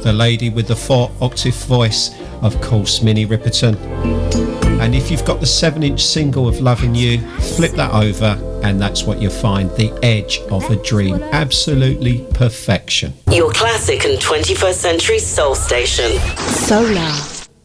the lady with the 4-octave voice, of course, Minnie Riperton. And if you've got the 7-inch single of Loving You, flip that over and that's what you'll find, The Edge of a Dream. Absolutely perfection. Your classic and 21st century soul station. Solar.